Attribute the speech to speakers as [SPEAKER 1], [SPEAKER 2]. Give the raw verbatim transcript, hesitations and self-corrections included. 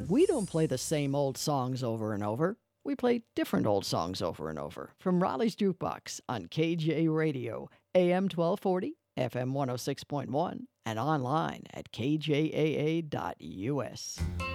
[SPEAKER 1] We don't play the same old songs over and over. We play different old songs over and over. From Raleigh's Jukebox on K J Radio, A M twelve forty, F M one oh six point one, and online at k j a a dot u s.